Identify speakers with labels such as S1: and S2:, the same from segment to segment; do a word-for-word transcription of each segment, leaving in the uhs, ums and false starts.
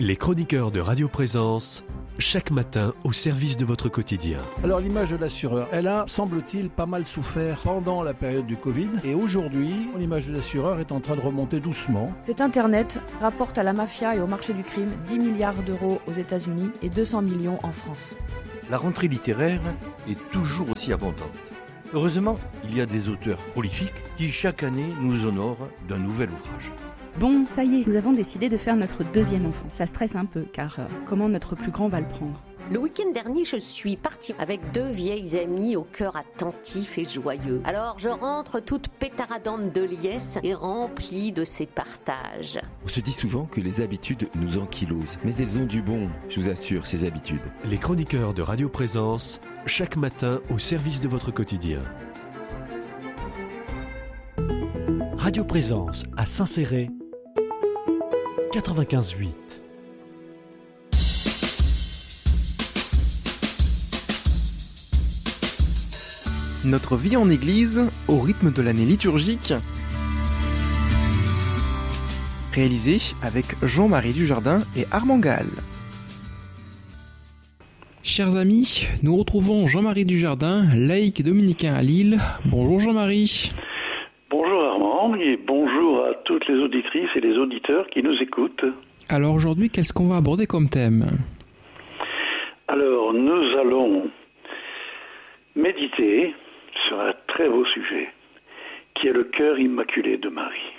S1: Les chroniqueurs de Radio Présence, chaque matin au service de votre quotidien.
S2: Alors l'image de l'assureur, elle a, semble-t-il, pas mal souffert pendant la période du Covid. Et aujourd'hui, l'image de l'assureur est en train de remonter doucement.
S3: Cet Internet rapporte à la mafia et au marché du crime dix milliards d'euros aux États-Unis et deux cents millions en France.
S4: La rentrée littéraire est toujours aussi abondante. Heureusement, il y a des auteurs prolifiques qui chaque année nous honorent d'un nouvel ouvrage.
S5: Bon, ça y est, nous avons décidé de faire notre deuxième enfant. Ça stresse un peu, car euh, comment notre plus grand va le prendre ?
S6: Le week-end dernier, je suis partie avec deux vieilles amies au cœur attentif et joyeux. Alors, je rentre toute pétaradante de liesse et remplie de ces partages.
S7: On se dit souvent que les habitudes nous ankylosent, mais elles ont du bon, je vous assure, ces habitudes.
S1: Les chroniqueurs de Radio Présence, chaque matin au service de votre quotidien. Radio Présence à Saint-Céré, quatre-vingt-quinze huit.
S8: Notre vie en église au rythme de l'année liturgique. Réalisé avec Jean-Marie Dujardin et Armand Gall. Chers amis, nous retrouvons Jean-Marie Dujardin, laïc dominicain à Lille. Bonjour Jean-Marie.
S9: Bonjour Armand et bonjour à toutes les auditrices et les auditeurs qui nous écoutent.
S8: Alors aujourd'hui, qu'est-ce qu'on va aborder comme thème ?
S9: Alors nous allons méditer sur un très beau sujet qui est le cœur immaculé de Marie.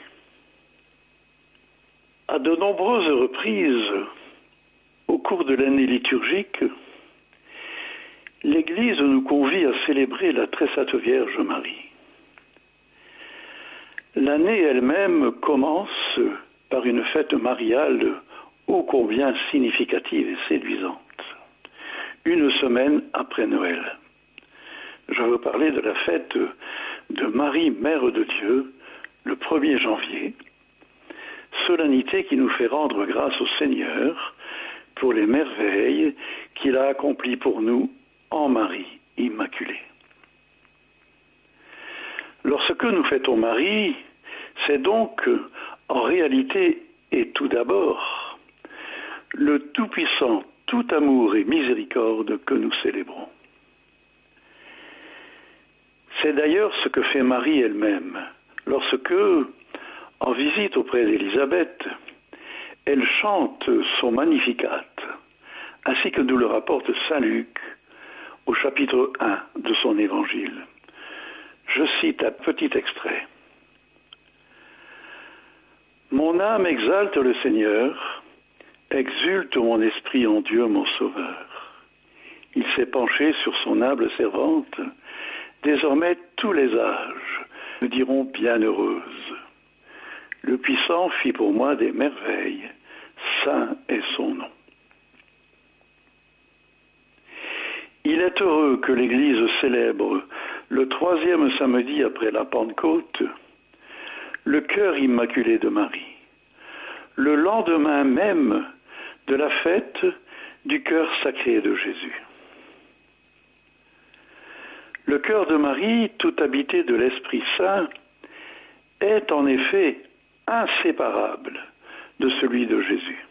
S9: À de nombreuses reprises, au cours de l'année liturgique, l'Église nous convie à célébrer la très sainte Vierge Marie. L'année elle-même commence par une fête mariale ô combien significative et séduisante, une semaine après Noël. Je veux parler de la fête de Marie, Mère de Dieu, le premier janvier, solennité qui nous fait rendre grâce au Seigneur pour les merveilles qu'il a accomplies pour nous en Marie Immaculée. Lorsque nous fêtons Marie, c'est donc en réalité et tout d'abord le Tout-Puissant, tout amour et miséricorde que nous célébrons. C'est d'ailleurs ce que fait Marie elle-même, lorsque, en visite auprès d'Élisabeth, elle chante son Magnificat, ainsi que nous le rapporte saint Luc au chapitre un de son évangile. Je cite un petit extrait. « Mon âme exalte le Seigneur, exulte mon esprit en Dieu mon Sauveur. Il s'est penché sur son humble servante. Désormais, tous les âges me diront bienheureuse. Le Puissant fit pour moi des merveilles, saint est son nom. » Il est heureux que l'Église célèbre le troisième samedi après la Pentecôte le cœur immaculé de Marie, le lendemain même de la fête du cœur sacré de Jésus. Le cœur de Marie, tout habité de l'Esprit Saint, est en effet inséparable de celui de Jésus.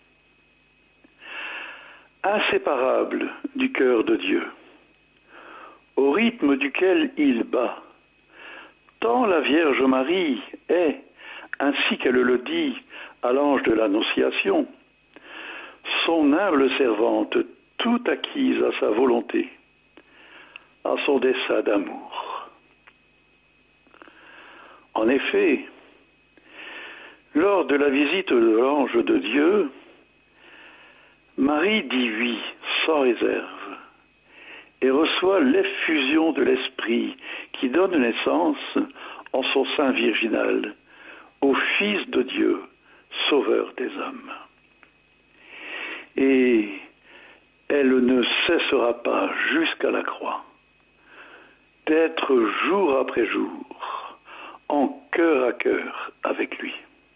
S9: Inséparable du cœur de Dieu, au rythme duquel il bat, tant la Vierge Marie est, ainsi qu'elle le dit à l'ange de l'Annonciation, son humble servante, tout acquise à sa volonté, à son dessein d'amour. En effet, lors de la visite de l'ange de Dieu, Marie dit oui sans réserve et reçoit l'effusion de l'Esprit qui donne naissance en son sein virginal au Fils de Dieu, Sauveur des hommes. Et elle ne cessera pas jusqu'à la croix d'être jour après jour en cœur à cœur avec lui.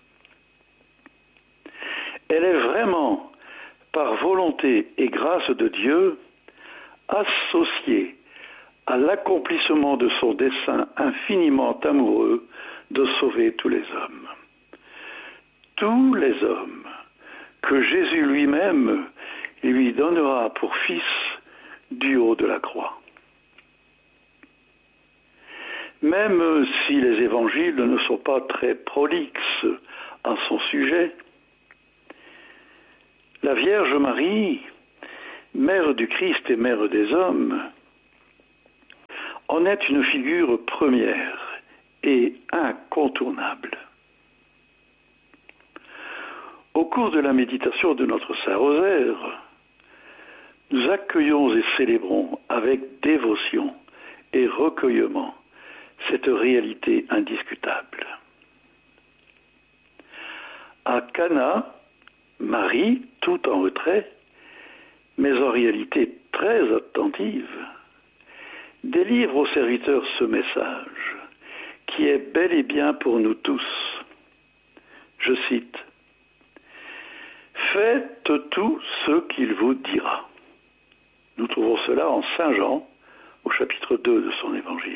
S9: Elle est vraiment, par volonté et grâce de Dieu, associée à l'accomplissement de son dessein infiniment amoureux de sauver tous les hommes. Tous les hommes que Jésus lui-même lui donnera pour fils du haut de la croix. Même si les évangiles ne sont pas très prolixes à son sujet, la Vierge Marie, mère du Christ et mère des hommes, en est une figure première et incontournable. Au cours de la méditation de notre Saint-Rosaire, nous accueillons et célébrons avec dévotion et recueillement cette réalité indiscutable. À Cana, Marie, tout en retrait, mais en réalité très attentive, délivre aux serviteurs ce message qui est bel et bien pour nous tous. Je cite, « Faites tout ce qu'il vous dira ». Nous trouvons cela en Saint Jean, au chapitre deux de son évangile.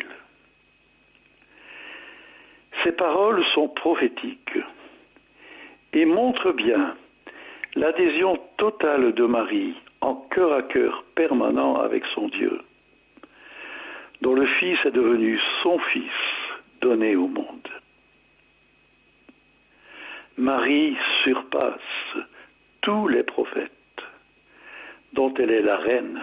S9: Ces paroles sont prophétiques et montrent bien l'adhésion totale de Marie en cœur à cœur permanent avec son Dieu, dont le Fils est devenu son Fils donné au monde. Marie surpasse tous les prophètes, dont elle est la reine.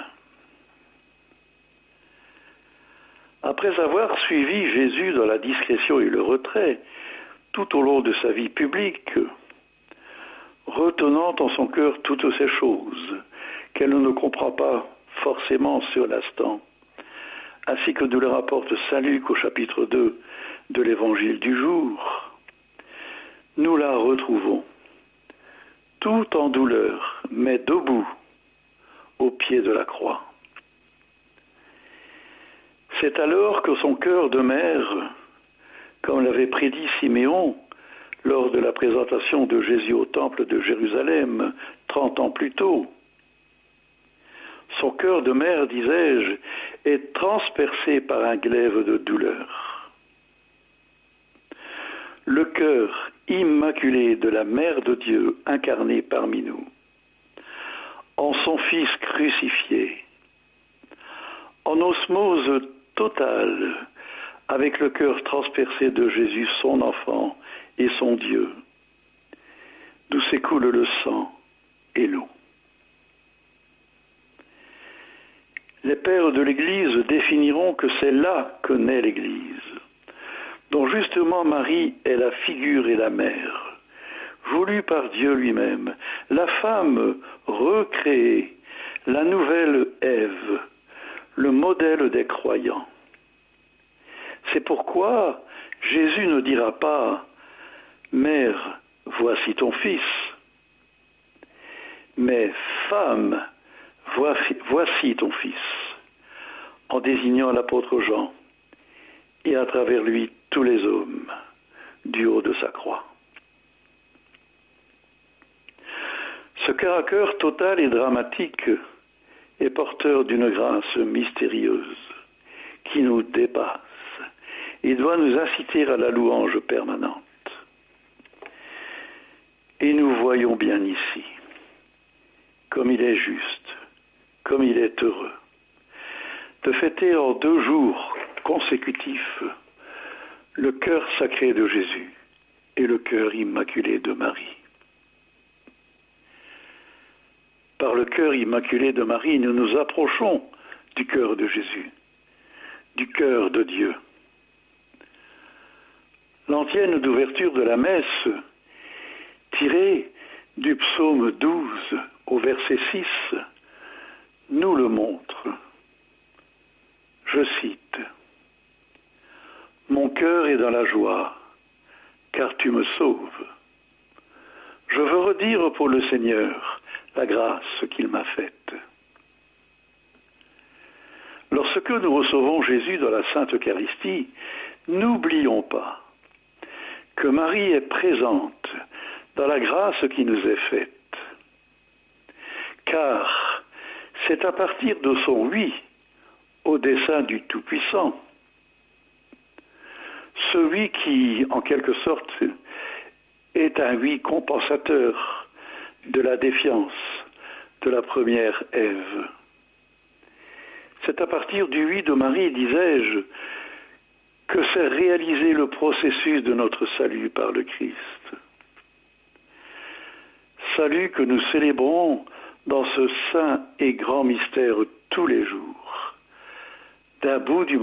S9: Après avoir suivi Jésus dans la discrétion et le retrait, tout au long de sa vie publique, retenant en son cœur toutes ces choses qu'elle ne comprend pas forcément sur l'instant, ainsi que nous le rapporte saint Luc au chapitre deux de l'évangile du jour, nous la retrouvons, tout en douleur, mais debout, au pied de la croix. C'est alors que son cœur de mère, comme l'avait prédit Siméon lors de la présentation de Jésus au temple de Jérusalem, trente ans plus tôt, son cœur de mère, disais-je, est transpercé par un glaive de douleur. Le cœur immaculé de la Mère de Dieu incarnée parmi nous, en son Fils crucifié, en osmose totale avec le cœur transpercé de Jésus, son enfant et son Dieu, d'où s'écoule le sang et l'eau. Les pères de l'Église définiront que c'est là que naît l'Église, dont justement Marie est la figure et la mère, voulue par Dieu lui-même, la femme recréée, la nouvelle Ève, le modèle des croyants. C'est pourquoi Jésus ne dira pas « Mère, voici ton fils », mais « Femme, voici, voici ton fils », en désignant l'apôtre Jean, et à travers lui tous les hommes, du haut de sa croix. Ce cœur à cœur total et dramatique est porteur d'une grâce mystérieuse qui nous dépasse et doit nous inciter à la louange permanente. Et nous voyons bien ici, comme il est juste, comme il est heureux, de fêter en deux jours consécutifs le cœur sacré de Jésus et le cœur immaculé de Marie. Par le cœur immaculé de Marie, nous nous approchons du cœur de Jésus, du cœur de Dieu. L'antienne d'ouverture de la messe, tirée du psaume douze au verset six, nous le montre. Je cite, « Mon cœur est dans la joie, car tu me sauves. Je veux redire pour le Seigneur la grâce qu'il m'a faite. » Lorsque nous recevons Jésus dans la Sainte Eucharistie, n'oublions pas que Marie est présente dans la grâce qui nous est faite. Car c'est à partir de son oui au dessein du Tout-Puissant, ce oui qui, en quelque sorte, est un oui compensateur de la défiance de la première Ève. C'est à partir du oui de Marie, disais-je, que s'est réalisé le processus de notre salut par le Christ. Salut que nous célébrons dans ce saint et grand mystère tous les jours, d'un bout du